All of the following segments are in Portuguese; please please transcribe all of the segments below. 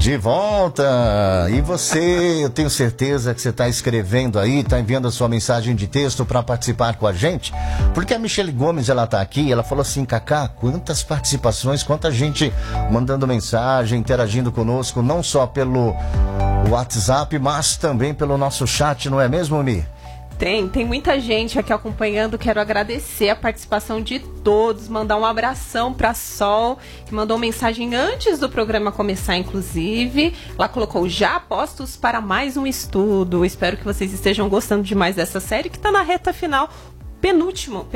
De volta! E você, eu tenho certeza que você está escrevendo aí, está enviando a sua mensagem de texto para participar com a gente, porque a Michele Gomes, ela está aqui, ela falou assim, Cacá, quantas participações, quanta gente mandando mensagem, interagindo conosco, não só pelo WhatsApp, mas também pelo nosso chat, não é mesmo, Mi? Tem muita gente aqui acompanhando. Quero agradecer a participação de todos, mandar um abração para Sol, que mandou mensagem antes do programa começar, inclusive. Ela colocou, já postos para mais um estudo. Espero que vocês estejam gostando demais dessa série, que está na reta final. Penúltimo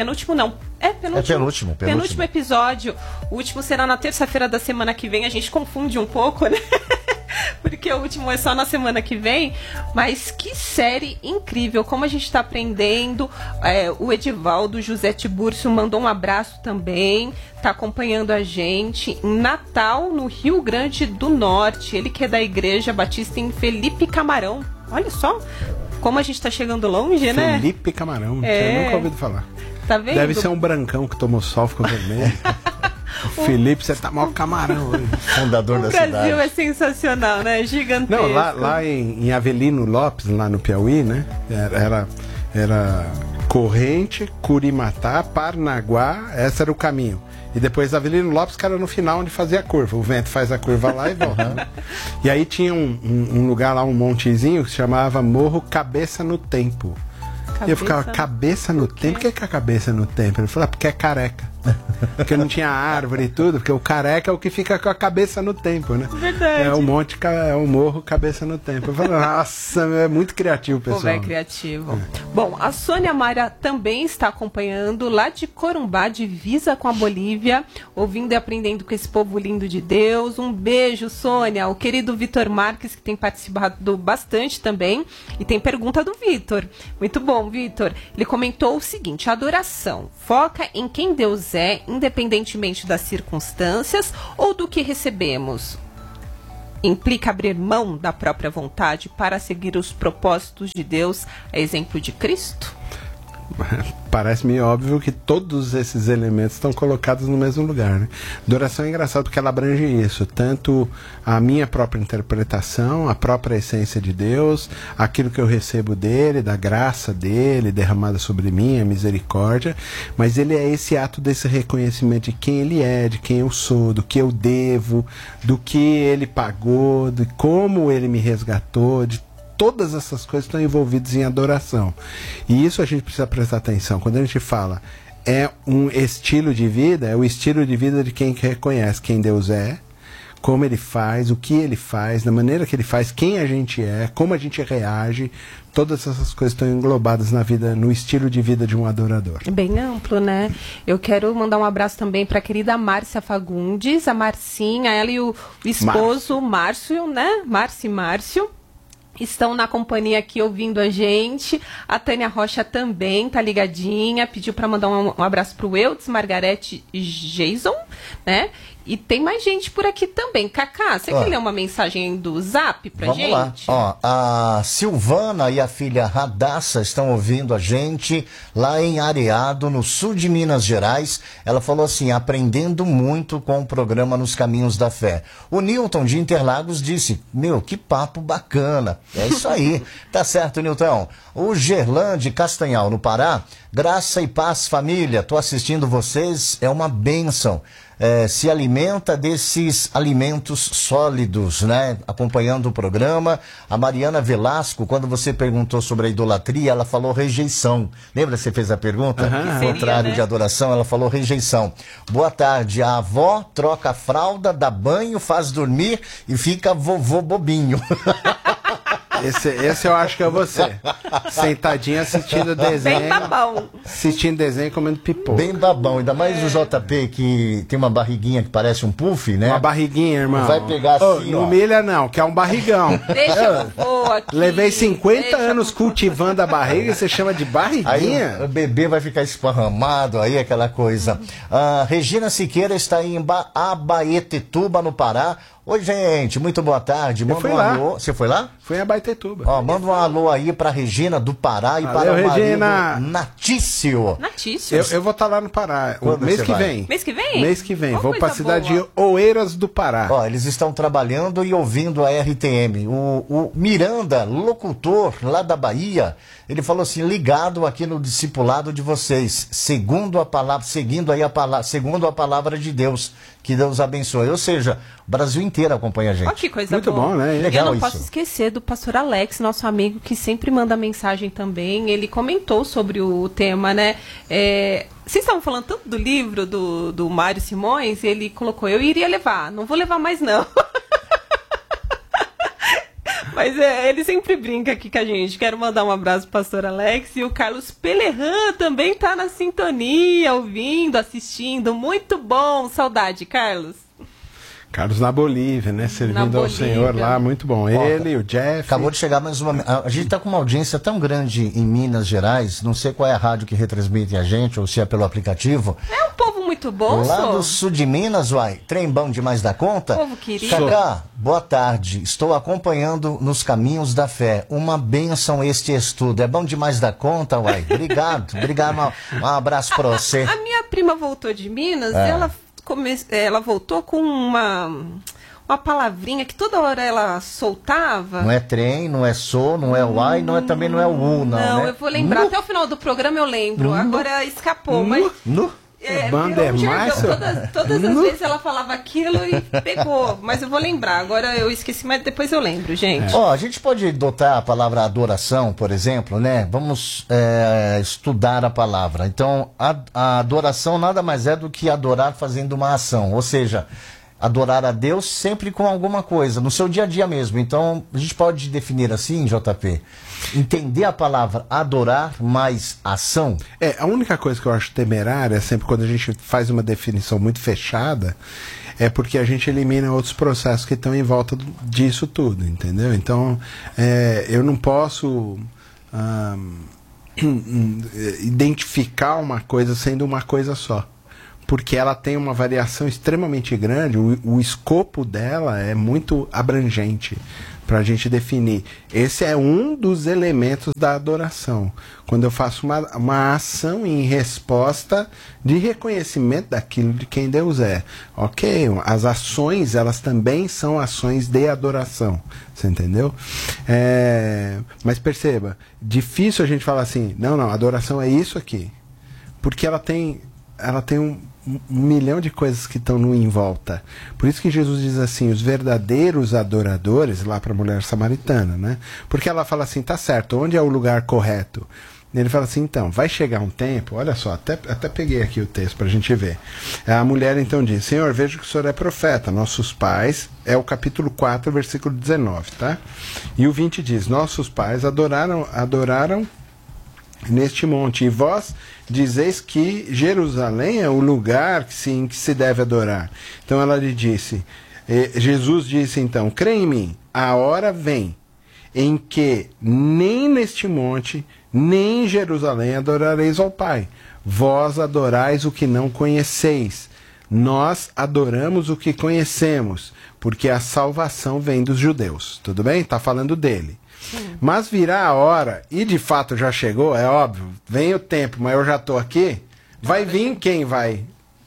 episódio. O último será na terça-feira da semana que vem. A gente confunde um pouco, né? Porque o último é só na semana que vem. Mas que série incrível, como a gente está aprendendo. O Edivaldo José Tiburcio mandou um abraço também, está acompanhando a gente em Natal, no Rio Grande do Norte. Ele que é da Igreja Batista em Felipe Camarão. Olha só como a gente está chegando longe, né? Felipe Camarão, eu nunca ouvi falar. Tá vendo? Deve ser um brancão que tomou sol, ficou vermelho. Felipe, você tá maior camarão hoje. Fundador da cidade. O Brasil é sensacional, né? Gigantesco. Não, lá em Avelino Lopes, lá no Piauí, né? Era Corrente, Curimatá, Parnaguá, esse era o caminho. E depois Avelino Lopes, que era no final onde fazia a curva. O vento faz a curva lá e volta. E aí tinha um lugar lá, um montezinho, que se chamava Morro Cabeça no Tempo. E eu ficava, cabeça no tempo? Por que a cabeça no tempo? Ele falou, porque é careca. Porque não tinha árvore e tudo, porque o careca é o que fica com a cabeça no tempo, né? Verdade. É o morro cabeça no tempo. Eu falei, nossa, é muito criativo, pessoal. Pô, é criativo. Bom, a Sônia Mara também está acompanhando lá de Corumbá, divisa com a Bolívia, ouvindo e aprendendo com esse povo lindo de Deus. Um beijo, Sônia. O querido Vitor Marques, que tem participado bastante também. E tem pergunta do Vitor. Muito bom, Vitor. Ele comentou o seguinte, a adoração foca em quem Deus é, independentemente das circunstâncias ou do que recebemos. Implica abrir mão da própria vontade para seguir os propósitos de Deus, a exemplo de Cristo? Parece-me óbvio que todos esses elementos estão colocados no mesmo lugar, né? Adoração é engraçado porque ela abrange isso, tanto a minha própria interpretação, a própria essência de Deus, aquilo que eu recebo dele, da graça dele derramada sobre mim, a misericórdia, mas ele é esse ato desse reconhecimento de quem ele é, de quem eu sou, do que eu devo, do que ele pagou, de como ele me resgatou, de todas essas coisas estão envolvidas em adoração. E isso a gente precisa prestar atenção. Quando a gente fala é um estilo de vida, é o estilo de vida de quem reconhece quem Deus é, como ele faz, o que ele faz, da maneira que ele faz, quem a gente é, como a gente reage. Todas essas coisas estão englobadas na vida, no estilo de vida de um adorador. Bem amplo, né? Eu quero mandar um abraço também para a querida Márcia Fagundes, a Marcinha, ela e o esposo Márcio, né? Márcio. Estão na companhia aqui ouvindo a gente. A Tânia Rocha também tá ligadinha. Pediu para mandar um abraço pro Eudes, Margarete e Jason, né? E tem mais gente por aqui também. Cacá, você quer ler uma mensagem do Zap pra gente? Vamos lá. A Silvana e a filha Radassa estão ouvindo a gente lá em Areado, no sul de Minas Gerais. Ela falou assim, aprendendo muito com o programa Nos Caminhos da Fé. O Newton de Interlagos disse, que papo bacana. É isso aí. Tá certo, Newton. O Gerlan de Castanhal, no Pará, graça e paz, família. Tô assistindo vocês, é uma bênção. Se alimenta desses alimentos sólidos, né? Acompanhando o programa. A Mariana Velasco, quando você perguntou sobre a idolatria, ela falou rejeição. Lembra que você fez a pergunta? Contrário, né? De adoração, ela falou rejeição. Boa tarde, a avó troca a fralda, dá banho, faz dormir e fica vovô bobinho. Esse eu acho que é você. Sentadinho assistindo desenho. Bem babão. Assistindo desenho e comendo pipoca. Bem babão. Ainda mais o JP, que tem uma barriguinha que parece um puff, né? Uma barriguinha, irmão. Vai pegar assim, não humilha não, que é um barrigão. Deixa eu vou aqui. Levei 50 anos cultivando a barriga e você chama de barriguinha? Aí o bebê vai ficar esparramado, aí aquela coisa. Regina Siqueira está em Abaetetuba, no Pará. Oi, gente, muito boa tarde. Eu fui lá. Você foi lá? Fui em Abaetetuba. Guarapetuba. Ó, manda um alô aí pra Regina do Pará e para o Regina. marido Natício. Natício. Eu vou estar lá no Pará. Quando Mês você que vai? vem. Mês que vem? Mês que vem. Ó, Vou pra coisa cidade boa. de Oeiras do Pará. Ó, eles estão trabalhando e ouvindo a RTM. O Miranda, locutor lá da Bahia, ele falou assim, ligado aqui no discipulado de vocês, segundo a palavra de Deus, que Deus abençoe. Ou seja, o Brasil inteiro acompanha a gente. Olha que coisa Muito boa. bom, né? Legal Eu não isso. posso esquecer do pastor Alex, nosso amigo, que sempre manda mensagem também. Ele comentou sobre o tema, né? Vocês estavam falando tanto do livro do Mário Simões, ele colocou, eu iria levar, não vou levar mais não. Mas ele sempre brinca aqui com a gente. Quero mandar um abraço pro pastor Alex. E o Carlos Pelerran também tá na sintonia, ouvindo, assistindo. Muito bom. Saudade, Carlos. Carlos na Bolívia, né? Servindo ao Senhor lá, muito bom. Ele, o Jeff. Acabou de chegar mais uma... A gente tá com uma audiência tão grande em Minas Gerais, não sei qual é a rádio que retransmite a gente, ou se é pelo aplicativo. É um povo muito bom, Lá só. do sul de Minas, uai, trem bom demais da conta. Povo querido. Cacá, boa tarde. Estou acompanhando nos caminhos da fé. Uma bênção este estudo. É bom demais da conta, uai. Obrigado. Um abraço pra você. A minha prima voltou de Minas, ela voltou com uma palavrinha que toda hora ela soltava. Não é trem, não é so, não é uai, também não é o u, não, Não, né? eu vou lembrar. Até o final do programa eu lembro. Agora escapou, mas... Banda é virou um mais, jargão. Todas as vezes ela falava aquilo e pegou. Mas eu vou lembrar. Agora eu esqueci, mas depois eu lembro, gente. Ó, a gente pode adotar a palavra adoração, por exemplo, né? Vamos estudar a palavra. Então, a adoração nada mais é do que adorar fazendo uma ação. Ou seja, adorar a Deus sempre com alguma coisa, no seu dia a dia mesmo. Então, a gente pode definir assim, JP, entender a palavra adorar mais ação. A única coisa que eu acho temerária é sempre quando a gente faz uma definição muito fechada, é porque a gente elimina outros processos que estão em volta disso tudo, entendeu? Então, eu não posso identificar uma coisa sendo uma coisa só, porque ela tem uma variação extremamente grande, o escopo dela é muito abrangente para a gente definir. Esse é um dos elementos da adoração. Quando eu faço uma ação em resposta de reconhecimento daquilo de quem Deus é. Ok, as ações, elas também são ações de adoração. Você entendeu? Mas perceba, difícil a gente falar assim, não, adoração é isso aqui. Porque ela tem um milhão de coisas que estão no em volta. Por isso que Jesus diz assim, os verdadeiros adoradores, lá para a mulher samaritana, né? Porque ela fala assim, tá certo, onde é o lugar correto? E ele fala assim, então, vai chegar um tempo, olha só, até peguei aqui o texto para a gente ver. A mulher então diz, Senhor, vejo que o Senhor é profeta, nossos pais, é o capítulo 4, versículo 19, tá? E o 20 diz, nossos pais adoraram neste monte, e vós dizeis que Jerusalém é o lugar em que se deve adorar. Então ela lhe disse, Jesus disse então, crê em mim, a hora vem em que nem neste monte, nem em Jerusalém adorareis ao Pai. Vós adorais o que não conheceis. Nós adoramos o que conhecemos, porque a salvação vem dos judeus. Tudo bem? Está falando dele. Sim. Mas virá a hora, e de fato já chegou, é óbvio, vem o tempo, mas eu já estou aqui, vai vir quem vai,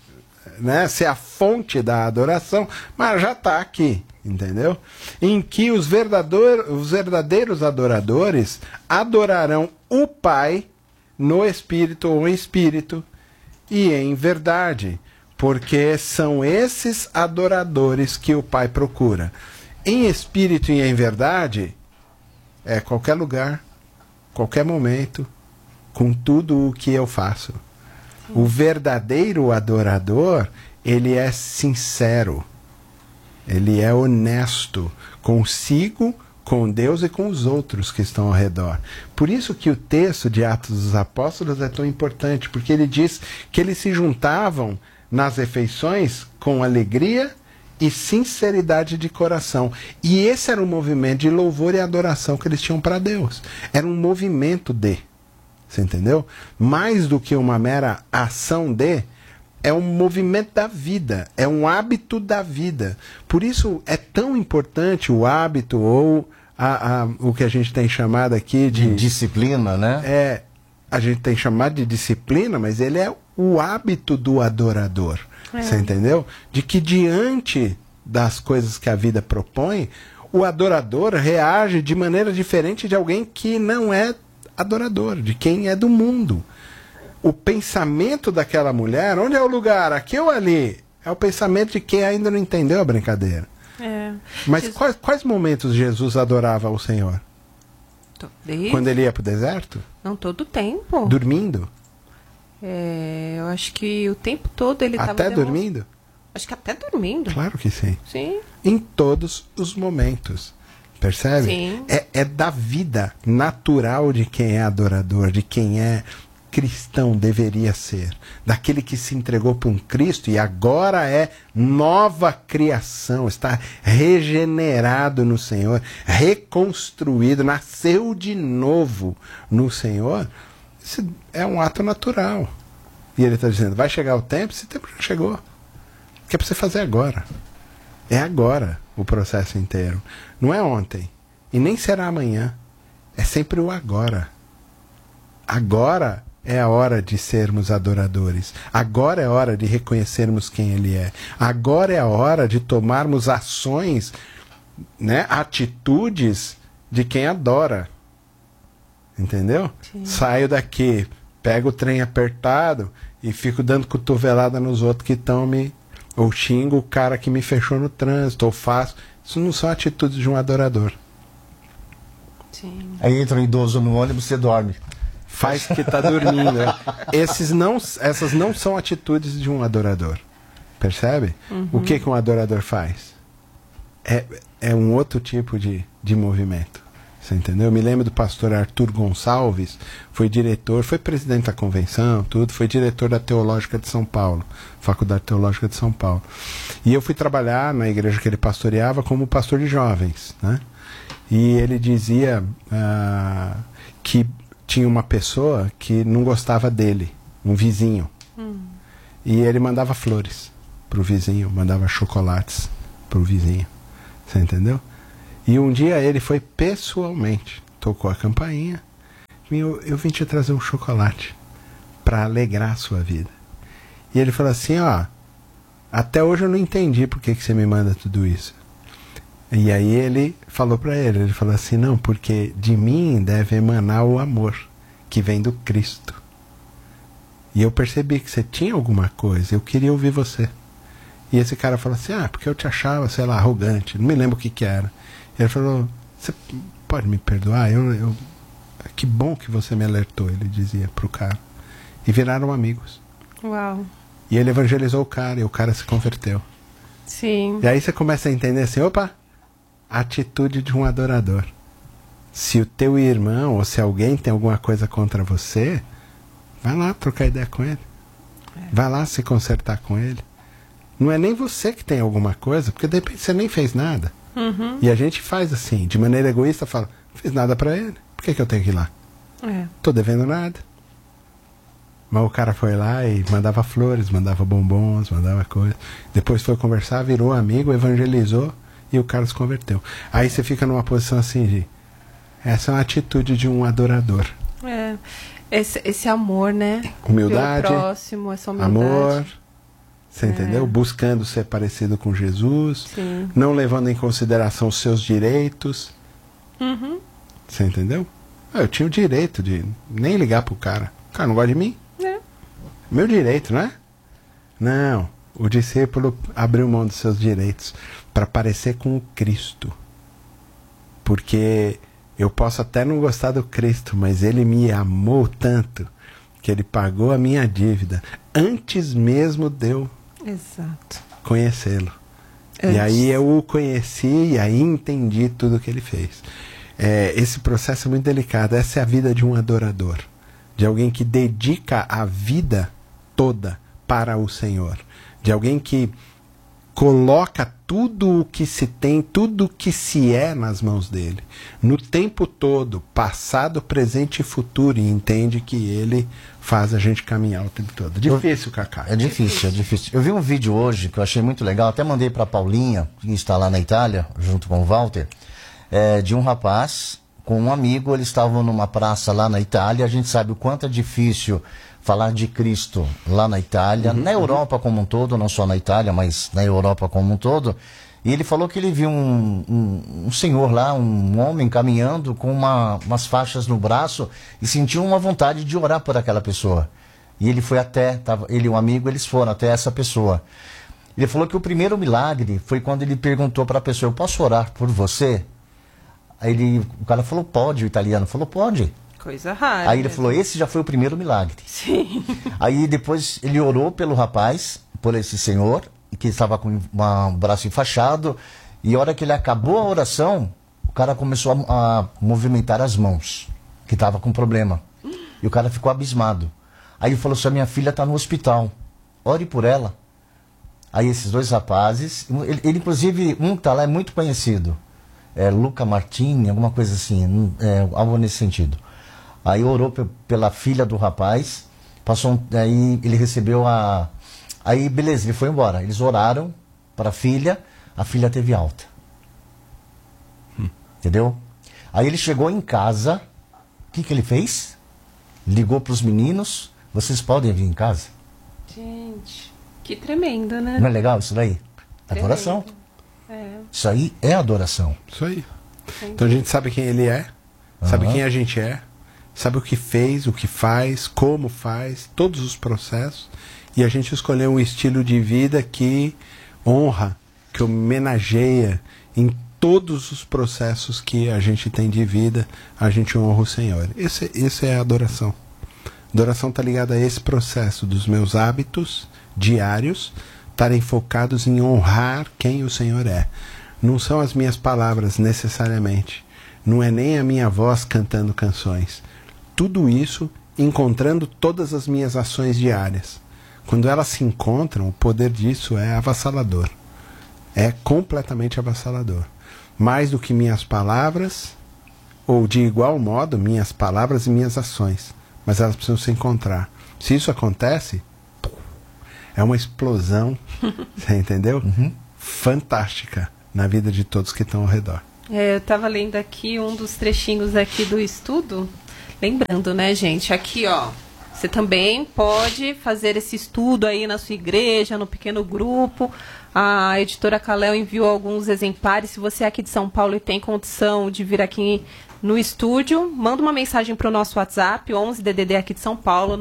né, ser a fonte da adoração, mas já está aqui, entendeu? Em que os verdadeiros adoradores adorarão o Pai no Espírito ou em Espírito e em verdade, porque são esses adoradores que o Pai procura. Em Espírito e em verdade... qualquer lugar, qualquer momento, com tudo o que eu faço. O verdadeiro adorador, ele é sincero, ele é honesto consigo, com Deus e com os outros que estão ao redor. Por isso que o texto de Atos dos Apóstolos é tão importante, porque ele diz que eles se juntavam nas refeições com alegria e sinceridade de coração. E esse era um movimento de louvor e adoração que eles tinham para Deus. Era um movimento de. Você entendeu? Mais do que uma mera ação de, é um movimento da vida. É um hábito da vida. Por isso é tão importante o hábito ou o que a gente tem chamado aqui de disciplina, né? A gente tem chamado de disciplina, mas ele é o hábito do adorador. Você entendeu? De que diante das coisas que a vida propõe, o adorador reage de maneira diferente de alguém que não é adorador, de quem é do mundo. O pensamento daquela mulher, onde é o lugar? Aqui ou ali? É o pensamento de quem ainda não entendeu a brincadeira. Mas quais momentos Jesus adorava o Senhor? Quando ele ia para o deserto? Não, todo o tempo. Dormindo? Eu acho que o tempo todo ele estava... Até dormindo? Acho que até dormindo. Claro que sim. Sim. Em todos os momentos. Percebe? Sim. É da vida natural de quem é adorador, de quem é cristão, deveria ser. Daquele que se entregou para um Cristo e agora é nova criação, está regenerado no Senhor, reconstruído, nasceu de novo no Senhor. Isso é um ato natural. E ele está dizendo, vai chegar o tempo, esse tempo já chegou. O que é para você fazer agora? É agora o processo inteiro. Não é ontem. E nem será amanhã. É sempre o agora. Agora é a hora de sermos adoradores. Agora é a hora de reconhecermos quem Ele é. Agora é a hora de tomarmos ações, né, atitudes de quem adora. Entendeu? Sim. Saio daqui, pego o trem apertado e fico dando cotovelada nos outros que estão me... Ou xingo o cara que me fechou no trânsito, ou faço... Isso não são atitudes de um adorador. Sim. Aí entra um idoso no ônibus, você dorme. Faz que está dormindo. Né? Essas não são atitudes de um adorador. Percebe? O que um adorador faz? É um outro tipo de movimento. Você entendeu? Eu me lembro do pastor Arthur Gonçalves, foi presidente da convenção, tudo, foi diretor da Teológica de São Paulo, Faculdade Teológica de São Paulo. E eu fui trabalhar na igreja que ele pastoreava como pastor de jovens, né? E ele dizia que tinha uma pessoa que não gostava dele, um vizinho. E ele mandava flores pro vizinho, mandava chocolates pro vizinho. Você entendeu? E um dia ele foi pessoalmente, tocou a campainha, e eu vim te trazer um chocolate para alegrar a sua vida. E ele falou assim, ó, até hoje eu não entendi por que você me manda tudo isso. E aí ele falou para ele falou assim, não, porque de mim deve emanar o amor que vem do Cristo. E eu percebi que você tinha alguma coisa, eu queria ouvir você. E esse cara falou assim, porque eu te achava, sei lá, arrogante, não me lembro o que era. Ele falou, você pode me perdoar? Que bom que você me alertou, ele dizia pro cara. E viraram amigos. Uau. E ele evangelizou o cara, e o cara se converteu. Sim. E aí você começa a entender assim, atitude de um adorador. Se o teu irmão, ou se alguém tem alguma coisa contra você, vai lá trocar ideia com ele. Vai lá se consertar com ele. Não é nem você que tem alguma coisa, porque de repente você nem fez nada. E a gente faz assim, de maneira egoísta, fala, não fiz nada pra ele, por que eu tenho que ir lá? Tô devendo nada. Mas o cara foi lá e mandava flores, mandava bombons, mandava coisa. Depois foi conversar, virou amigo, evangelizou e o cara se converteu. Aí você fica numa posição assim de, essa é uma atitude de um adorador. Esse amor, né? Humildade, pelo próximo, essa humildade. amor. Você entendeu? Buscando ser parecido com Jesus. Sim. Não levando em consideração os seus direitos. Você entendeu? Eu tinha o direito de nem ligar pro cara. O cara não gosta de mim? Meu direito, não é? Não. O discípulo abriu mão dos seus direitos para parecer com o Cristo. Porque eu posso até não gostar do Cristo, mas ele me amou tanto que ele pagou a minha dívida antes mesmo de eu conhecê-lo. E aí eu o conheci e aí entendi tudo o que ele fez. Esse processo é muito delicado. Essa é a vida de um adorador, de alguém que dedica a vida toda para o Senhor, de alguém que coloca tudo o que se tem, tudo o que se é nas mãos dele, no tempo todo, passado, presente e futuro, e entende que ele faz a gente caminhar o tempo todo. Difícil, Cacá. É difícil. Eu vi um vídeo hoje que eu achei muito legal, até mandei para Paulinha, que está lá na Itália, junto com o Walter. de um rapaz com um amigo. Eles estavam numa praça lá na Itália. A gente sabe o quanto é difícil falar de Cristo lá na Itália, na Europa como um todo, não só na Itália, mas na Europa como um todo. E ele falou que ele viu um senhor lá, um homem caminhando com umas faixas no braço e sentiu uma vontade de orar por aquela pessoa. E ele foi ele e um amigo, eles foram até essa pessoa. Ele falou que o primeiro milagre foi quando ele perguntou para a pessoa: eu posso orar por você? Aí o cara falou: pode. O italiano falou: pode. Coisa rara. Aí ele falou: esse já foi o primeiro milagre. Sim. Aí depois ele orou pelo rapaz, por esse senhor, que estava com um braço enfaixado. E a hora que ele acabou a oração, o cara começou a movimentar as mãos, que estava com problema. E o cara ficou abismado. Aí ele falou: sua minha filha está no hospital, ore por ela. Aí esses dois rapazes, ele inclusive, um que está lá é muito conhecido, Luca Martini, alguma coisa assim, algo nesse sentido. Aí orou pela filha do rapaz, aí ele recebeu aí beleza, ele foi embora. Eles oraram para a filha teve alta. Entendeu? Aí ele chegou em casa, o que ele fez? Ligou para os meninos: vocês podem vir em casa? Gente, que tremendo, né? Não é legal isso daí? Tremendo. Adoração. Isso aí é adoração. Isso aí. Então a gente sabe quem ele é, sabe quem a gente é, sabe o que fez, o que faz, como faz, todos os processos, e a gente escolheu um estilo de vida que honra, que homenageia em todos os processos que a gente tem de vida, a gente honra o Senhor. Esse é a adoração. Adoração está ligada a esse processo dos meus hábitos diários estarem focados em honrar quem o Senhor é. Não são as minhas palavras necessariamente, não é nem a minha voz cantando canções. Tudo isso encontrando todas as minhas ações diárias. Quando elas se encontram, o poder disso é avassalador. É completamente avassalador. Mais do que minhas palavras, ou de igual modo, minhas palavras e minhas ações. Mas elas precisam se encontrar. Se isso acontece, é uma explosão, você entendeu? Fantástica na vida de todos que estão ao redor. Eu estava lendo aqui um dos trechinhos aqui do estudo. Lembrando, né, gente? Aqui, ó. Você também pode fazer esse estudo aí na sua igreja, no pequeno grupo. A editora Kalel enviou alguns exemplares. Se você é aqui de São Paulo e tem condição de vir aqui no estúdio, manda uma mensagem para o nosso WhatsApp, 11 DDD aqui de São Paulo,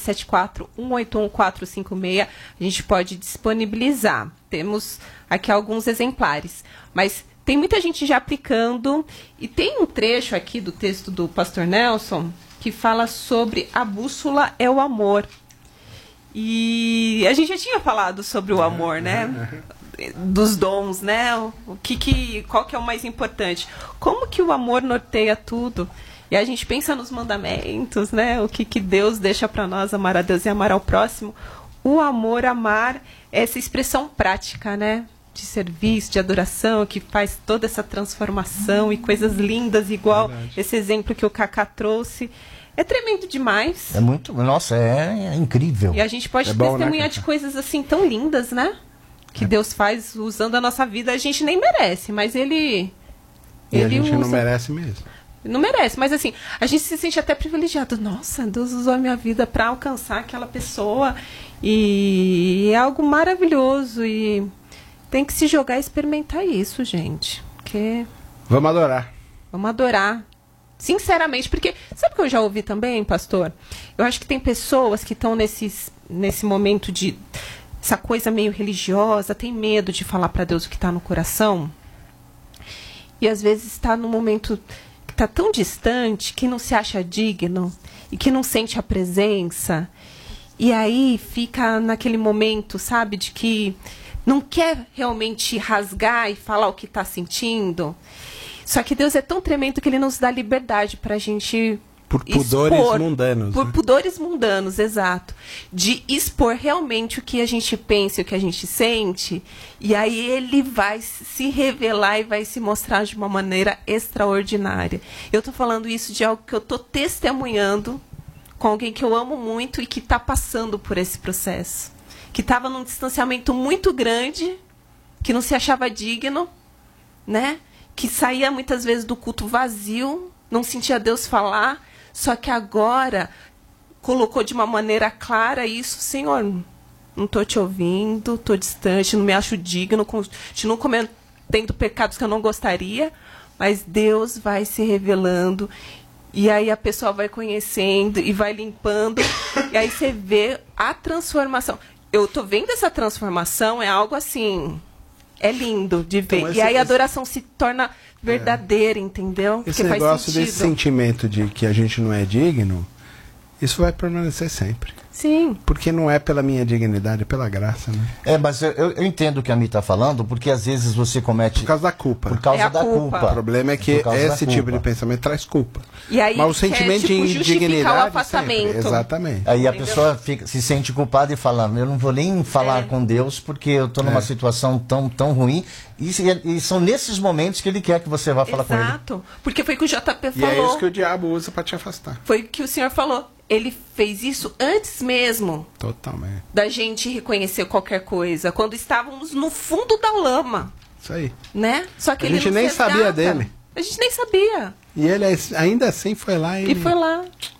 974-181-456. A gente pode disponibilizar. Temos aqui alguns exemplares. Mas tem muita gente já aplicando. E tem um trecho aqui do texto do pastor Nelson que fala sobre a bússola é o amor. E a gente já tinha falado sobre o amor, né? Dos dons, né? Qual que é o mais importante? Como que o amor norteia tudo? E a gente pensa nos mandamentos, né? O que Deus deixa para nós, amar a Deus e amar ao próximo. O amor, amar, é essa expressão prática, né? De serviço, de adoração, que faz toda essa transformação e coisas lindas, igual esse exemplo que o Cacá trouxe. É tremendo demais. É muito, nossa, é incrível. E a gente pode testemunhar de coisas assim tão lindas, né? Que Deus faz usando a nossa vida. A gente nem merece, mas Ele a gente usa. Não merece mesmo. Não merece, mas assim, a gente se sente até privilegiado. Nossa, Deus usou a minha vida para alcançar aquela pessoa. E é algo maravilhoso. E tem que se jogar e experimentar isso, gente. Porque... Vamos adorar. Vamos adorar. Sinceramente, porque sabe o que eu já ouvi também, pastor? Eu acho que tem pessoas que estão nesse momento de essa coisa meio religiosa, tem medo de falar para Deus o que está no coração. E às vezes está num momento que está tão distante, que não se acha digno e que não sente a presença. E aí fica naquele momento, sabe, de que não quer realmente rasgar e falar o que está sentindo. Só que Deus é tão tremendo que Ele nos dá liberdade para a gente por pudores expor, mundanos. Por né? pudores mundanos, exato. De expor realmente o que a gente pensa e o que a gente sente. E aí Ele vai se revelar e vai se mostrar de uma maneira extraordinária. Eu estou falando isso de algo que eu estou testemunhando com alguém que eu amo muito e que está passando por esse processo. Que estava num distanciamento muito grande, que não se achava digno, né? que saía muitas vezes do culto vazio, não sentia Deus falar, só que agora colocou de uma maneira clara isso: Senhor, não estou te ouvindo, estou distante, não me acho digno, continuo cometendo pecados que eu não gostaria, mas Deus vai se revelando, e aí a pessoa vai conhecendo e vai limpando, e aí você vê a transformação. Eu estou vendo essa transformação, é algo assim, é lindo de ver. Então, e aí a adoração se torna verdadeira, entendeu? Esse porque negócio faz desse sentimento de que a gente não é digno, isso vai permanecer sempre. Sim. Porque não é pela minha dignidade, é pela graça, né? Mas eu entendo o que a Mi está falando, porque às vezes você comete... Por causa da culpa. Por causa da culpa. O problema é que esse tipo de pensamento traz culpa. E aí, mas o sentimento de indignidade... o afastamento. Sempre. Exatamente. Aí a pessoa se sente culpada e fala: eu não vou nem falar com Deus porque eu estou numa situação tão ruim. E são nesses momentos que ele quer que você vá falar com ele. Exato. Porque foi o que o JP falou. E é isso que o diabo usa para te afastar. Foi o que o senhor falou. Ele fez isso antes mesmo. Totalmente. Da gente reconhecer qualquer coisa. Quando estávamos no fundo da lama. Isso aí. Né? Só que a gente nem sabia dele. A gente nem sabia. E ele ainda assim foi lá e... foi lá.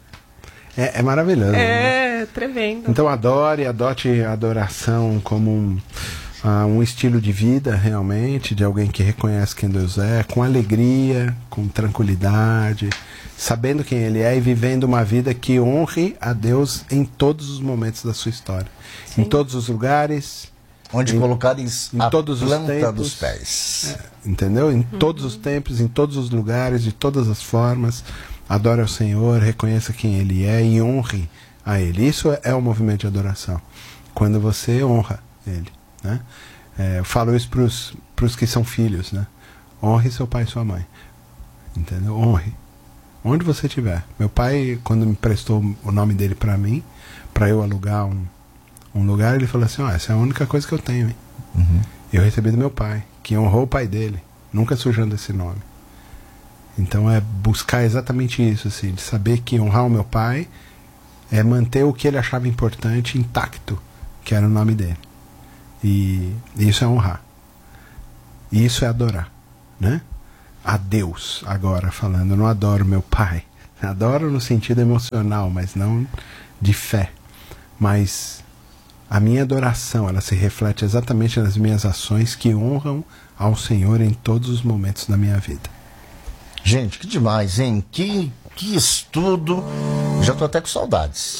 É maravilhoso. Né? Tremendo. Então adote a adoração como um estilo de vida, realmente, de alguém que reconhece quem Deus é, com alegria, com tranquilidade, sabendo quem Ele é e vivendo uma vida que honre a Deus em todos os momentos da sua história. Sim. Em todos os lugares. Onde colocares em todos os planta tempos, dos pés. Entendeu? Em todos os tempos, em todos os lugares, de todas as formas. Adore ao Senhor, reconheça quem Ele é e honre a Ele. Isso é o movimento de adoração. Quando você honra Ele. Né? Eu falo isso para os que são filhos, né? Honre seu pai e sua mãe, entendeu? Honre onde você estiver. Meu pai, quando me prestou o nome dele para mim, para eu alugar um lugar, ele falou assim: essa é a única coisa que eu tenho, hein? Uhum. Eu recebi do meu pai, que honrou o pai dele, nunca sujando esse nome. Então é buscar exatamente isso, assim, de saber que honrar o meu pai é manter o que ele achava importante intacto, que era o nome dele. E isso é honrar. E isso é adorar, né? A Deus, agora falando. Eu não adoro meu pai. Adoro no sentido emocional, mas não de fé. Mas a minha adoração, ela se reflete exatamente nas minhas ações que honram ao Senhor em todos os momentos da minha vida. Gente, que demais, hein? Que estudo. Já tô até com saudades.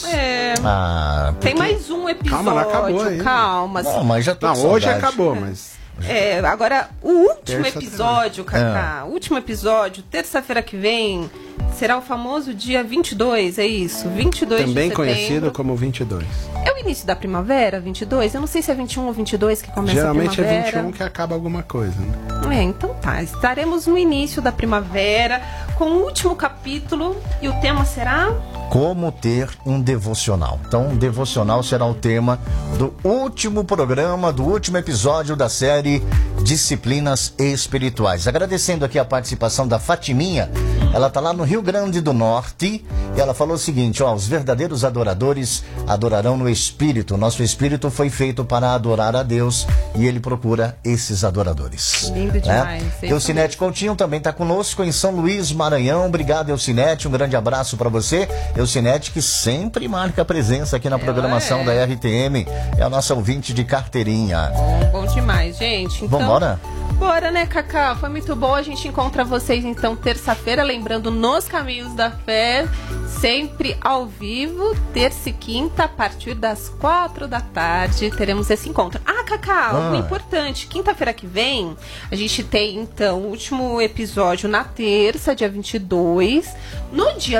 Tem mais um episódio. Calma, não acabou ainda. Calma. Não, mas já tô com hoje saudade. Acabou, mas... agora, o último episódio, Cacá. O último episódio, terça-feira que vem, será o famoso dia 22, é isso? 22 Também de setembro. conhecido como 22. É o início da primavera, 22? Eu não sei se é 21 ou 22 que começa Geralmente a primavera. Geralmente é 21 que acaba alguma coisa, né? Então tá. Estaremos no início da primavera com o último capítulo e o tema será... Como ter um devocional. Então, um devocional será o tema do último programa, do último episódio da série Disciplinas Espirituais. Agradecendo aqui a participação da Fatiminha. Ela está lá no Rio Grande do Norte e ela falou o seguinte: os verdadeiros adoradores adorarão no Espírito. Nosso Espírito foi feito para adorar a Deus e Ele procura esses adoradores. Lindo demais. Elcinete Coutinho também está conosco em São Luís, Maranhão. Obrigado, Elcinete. Um grande abraço para você. Elcinete, que sempre marca a presença aqui na programação da RTM. É a nossa ouvinte de carteirinha. Bom demais, gente. Então, vambora? Bora, né, Cacá? Foi muito bom. A gente encontra vocês, então, terça-feira, lembrando, Nos Caminhos da Fé, sempre ao vivo, terça e quinta, a partir das 4 da tarde, teremos esse encontro. Cacá, algo importante. Quinta-feira que vem, a gente tem, então, o último episódio na terça, dia 22. No dia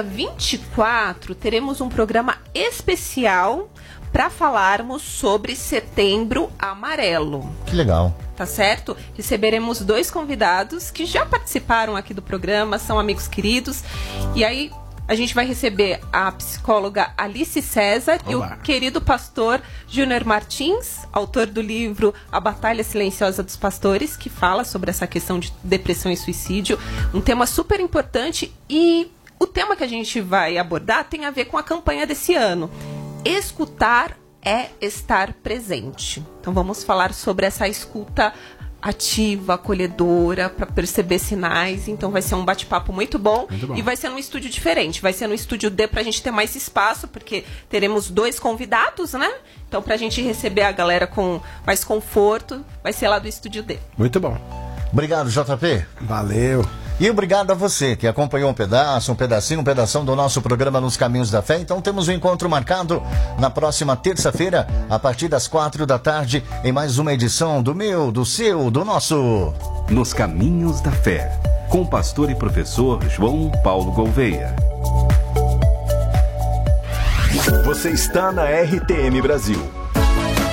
24, teremos um programa especial para falarmos sobre Setembro Amarelo. Que legal. Tá certo? Receberemos 2 convidados que já participaram aqui do programa, são amigos queridos. E aí a gente vai receber a psicóloga Alice César e o querido pastor Júnior Martins, autor do livro A Batalha Silenciosa dos Pastores, que fala sobre essa questão de depressão e suicídio. Um tema super importante, e o tema que a gente vai abordar tem a ver com a campanha desse ano. Escutar é estar presente. Então vamos falar sobre essa escuta ativa, acolhedora, para perceber sinais. Então vai ser um bate-papo muito bom. E vai ser num estúdio diferente. Vai ser no estúdio D para a gente ter mais espaço, porque teremos 2 convidados, né? Então, para a gente receber a galera com mais conforto, vai ser lá do estúdio D. Muito bom. Obrigado, JP. Valeu. E obrigado a você que acompanhou um pedação do nosso programa Nos Caminhos da Fé. Então temos um encontro marcado na próxima terça-feira, a partir das 4 da tarde, em mais uma edição do meu, do seu, do nosso Nos Caminhos da Fé, com o pastor e professor João Paulo Gouveia. Você está na RTM Brasil.